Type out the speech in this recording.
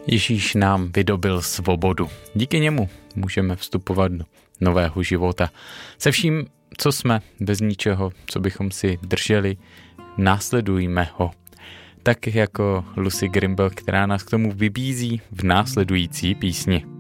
Ježíš nám vydobil svobodu. Díky němu můžeme vstupovat do nového života. Se vším, co jsme, bez ničeho, co bychom si drželi, následujme ho. Tak jako Lucy Grimble, která nás k tomu vybízí v následující písni.